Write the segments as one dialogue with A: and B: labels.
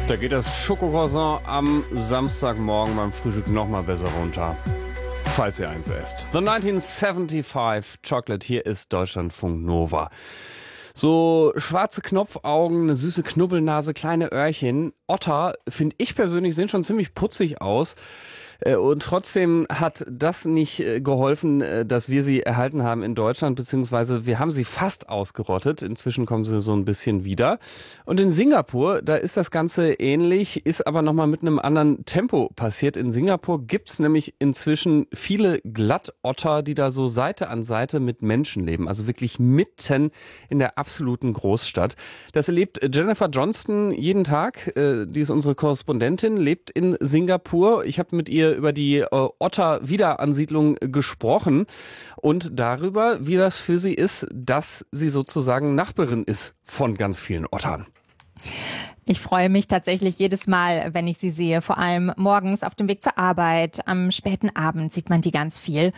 A: Da geht das Schokocroissant am Samstagmorgen beim Frühstück noch mal besser runter. Falls ihr eins esst. The 1975 Chocolate, hier ist Deutschlandfunk Nova. So schwarze Knopfaugen, eine süße Knubbelnase, kleine Öhrchen. Otter, finde ich persönlich, sehen schon ziemlich putzig aus. Und trotzdem hat das nicht geholfen, dass wir sie erhalten haben in Deutschland, beziehungsweise wir haben sie fast ausgerottet. Inzwischen kommen sie so ein bisschen wieder. Und in Singapur, da ist das Ganze ähnlich, ist aber nochmal mit einem anderen Tempo passiert. In Singapur gibt's nämlich inzwischen viele Glattotter, die da so Seite an Seite mit Menschen leben. Also wirklich mitten in der absoluten Großstadt. Das erlebt Jennifer Johnston jeden Tag. Die ist unsere Korrespondentin, lebt in Singapur. Ich habe mit ihr über die Otter-Wiederansiedlung gesprochen und darüber, wie das für sie ist, dass sie sozusagen Nachbarin ist von ganz vielen Ottern.
B: Ich freue mich tatsächlich jedes Mal, wenn ich sie sehe. Vor allem morgens auf dem Weg zur Arbeit, am späten Abend sieht man die ganz viel.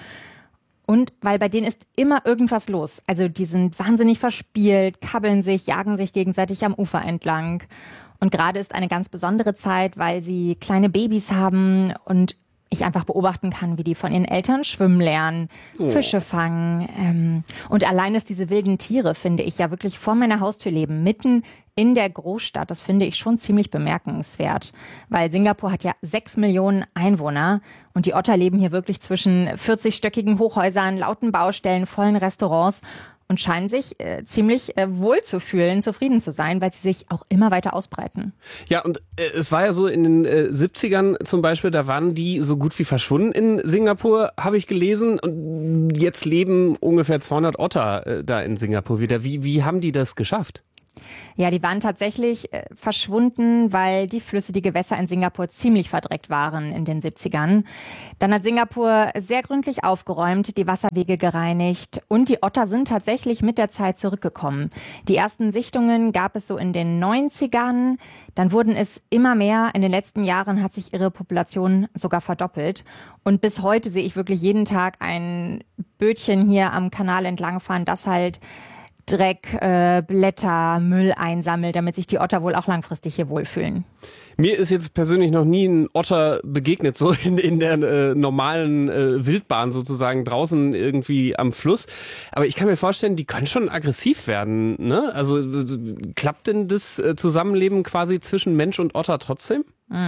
B: Und weil bei denen ist immer irgendwas los. Also die sind wahnsinnig verspielt, kabbeln sich, jagen sich gegenseitig am Ufer entlang. Und gerade ist eine ganz besondere Zeit, weil sie kleine Babys haben und ich einfach beobachten kann, wie die von ihren Eltern schwimmen lernen, Fische fangen. Und allein, dass diese wilden Tiere, finde ich, ja wirklich vor meiner Haustür leben, mitten in der Großstadt, das finde ich schon ziemlich bemerkenswert. Weil Singapur hat ja 6 Millionen Einwohner und die Otter leben hier wirklich zwischen 40-stöckigen Hochhäusern, lauten Baustellen, vollen Restaurants und scheinen sich ziemlich wohl zu fühlen, zufrieden zu sein, weil sie sich auch immer weiter ausbreiten.
A: Ja, und es war ja so in den 70ern zum Beispiel, da waren die so gut wie verschwunden in Singapur, habe ich gelesen. Und jetzt leben ungefähr 200 Otter da in Singapur wieder. Wie haben die das geschafft?
B: Ja, die waren tatsächlich verschwunden, weil die Flüsse, die Gewässer in Singapur ziemlich verdreckt waren in den 70ern. Dann hat Singapur sehr gründlich aufgeräumt, die Wasserwege gereinigt und die Otter sind tatsächlich mit der Zeit zurückgekommen. Die ersten Sichtungen gab es so in den 90ern, dann wurden es immer mehr. In den letzten Jahren hat sich ihre Population sogar verdoppelt. Und bis heute sehe ich wirklich jeden Tag ein Bötchen hier am Kanal entlangfahren, das halt Dreck, Blätter, Müll einsammelt, damit sich die Otter wohl auch langfristig hier wohlfühlen.
A: Mir ist jetzt persönlich noch nie ein Otter begegnet, so in der normalen Wildbahn sozusagen draußen irgendwie am Fluss. Aber ich kann mir vorstellen, die können schon aggressiv werden, ne? Also klappt denn das Zusammenleben quasi zwischen Mensch und Otter trotzdem?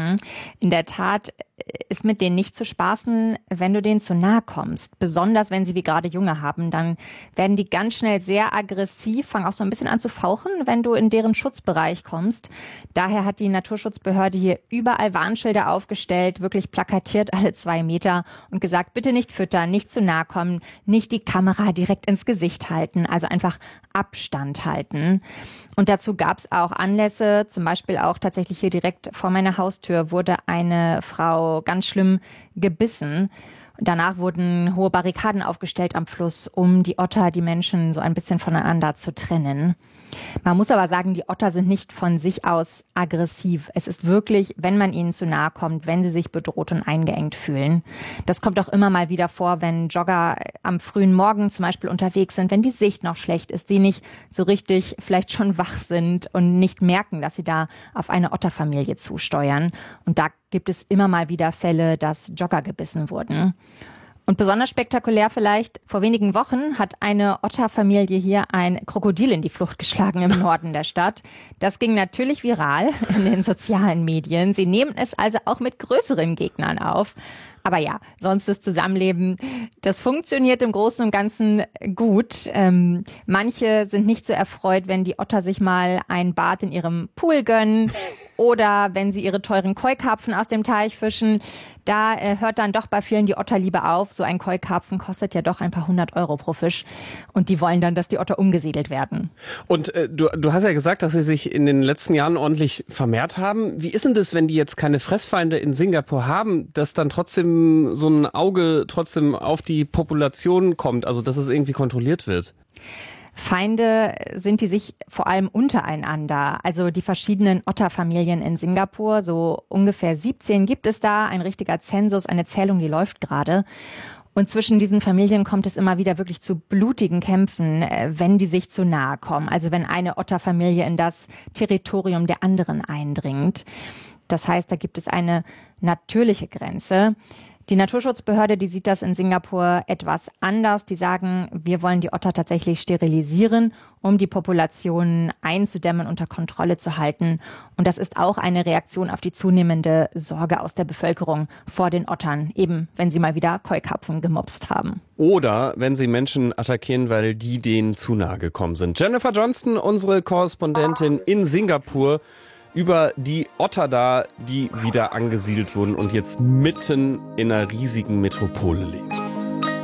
B: In der Tat ist mit denen nicht zu spaßen, wenn du denen zu nahe kommst. Besonders wenn sie wie gerade Junge haben, dann werden die ganz schnell sehr aggressiv, fangen auch so ein bisschen an zu fauchen, wenn du in deren Schutzbereich kommst. Daher hat die Naturschutzbehörde hier überall Warnschilder aufgestellt, wirklich plakatiert alle 2 Meter und gesagt, bitte nicht füttern, nicht zu nahe kommen, nicht die Kamera direkt ins Gesicht halten, also einfach Abstand halten. Und dazu gab es auch Anlässe, zum Beispiel auch tatsächlich hier direkt vor meiner Haustür wurde eine Frau ganz schlimm gebissen. Danach wurden hohe Barrikaden aufgestellt am Fluss, um die Otter, die Menschen so ein bisschen voneinander zu trennen. Man muss aber sagen, die Otter sind nicht von sich aus aggressiv. Es ist wirklich, wenn man ihnen zu nahe kommt, wenn sie sich bedroht und eingeengt fühlen. Das kommt auch immer mal wieder vor, wenn Jogger am frühen Morgen zum Beispiel unterwegs sind, wenn die Sicht noch schlecht ist, die nicht so richtig vielleicht schon wach sind und nicht merken, dass sie da auf eine Otterfamilie zusteuern. Und da gibt es immer mal wieder Fälle, dass Jogger gebissen wurden. Und besonders spektakulär vielleicht, vor wenigen Wochen hat eine Otterfamilie hier ein Krokodil in die Flucht geschlagen im Norden der Stadt. Das ging natürlich viral in den sozialen Medien. Sie nehmen es also auch mit größeren Gegnern auf. Aber ja, sonst das Zusammenleben, das funktioniert im Großen und Ganzen gut. Manche sind nicht so erfreut, wenn die Otter sich mal ein Bad in ihrem Pool gönnen oder wenn sie ihre teuren Koi-Karpfen aus dem Teich fischen. Da hört dann doch bei vielen die Otterliebe auf. So ein Koi-Karpfen kostet ja doch ein paar 100 Euro pro Fisch. Und die wollen dann, dass die Otter umgesiedelt werden.
A: Und du hast ja gesagt, dass sie sich in den letzten Jahren ordentlich vermehrt haben. Wie ist denn das, wenn die jetzt keine Fressfeinde in Singapur haben, dass dann trotzdem so ein Auge trotzdem auf die Population kommt, also dass es irgendwie kontrolliert wird?
B: Feinde sind die sich vor allem untereinander, also die verschiedenen Otterfamilien in Singapur, so ungefähr 17 gibt es da, ein richtiger Zensus, eine Zählung, die läuft gerade. Und zwischen diesen Familien kommt es immer wieder wirklich zu blutigen Kämpfen, wenn die sich zu nahe kommen. Also wenn eine Otterfamilie in das Territorium der anderen eindringt. Das heißt, da gibt es eine natürliche Grenze. Die Naturschutzbehörde, die sieht das in Singapur etwas anders. Die sagen, wir wollen die Otter tatsächlich sterilisieren, um die Populationen einzudämmen, unter Kontrolle zu halten. Und das ist auch eine Reaktion auf die zunehmende Sorge aus der Bevölkerung vor den Ottern, eben wenn sie mal wieder Keukarpfen gemopst haben.
A: Oder wenn sie Menschen attackieren, weil die denen zu nahe gekommen sind. Jennifer Johnston, unsere Korrespondentin in Singapur, über die Otter da, die wieder angesiedelt wurden und jetzt mitten in einer riesigen Metropole leben.